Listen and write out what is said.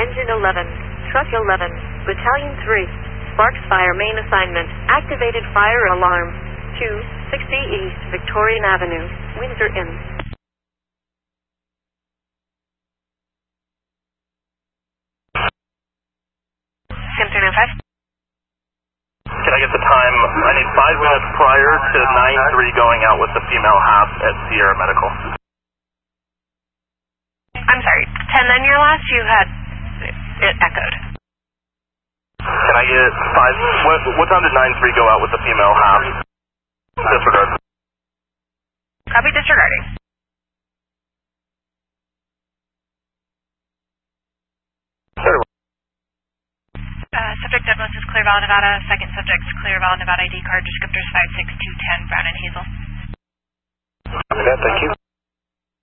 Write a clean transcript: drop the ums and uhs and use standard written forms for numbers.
Engine 11, Truck 11, Battalion 3, Sparks Fire main assignment, activated fire alarm, 260 East Victorian Avenue, Windsor Inn. Sim 395. Can I get the time? I need 5 minutes prior to 9-3 going out with the female half at Sierra Medical. I'm sorry, 10 your last, you had it echoed. Can I get 5, what time did 9-3 go out with the female half? Disregard. Copy, disregarding. Subject diagnosis Clear Valley, Nevada. Second subject's Clear Valley, Nevada ID card, descriptors 56210, Brown and Hazel. Copy that, thank you.